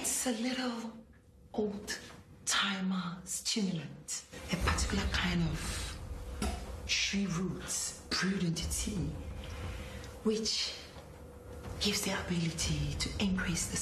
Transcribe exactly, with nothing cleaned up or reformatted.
It's a little old-timer stimulant, a particular kind of tree roots brewed into tea, which gives the ability to increase the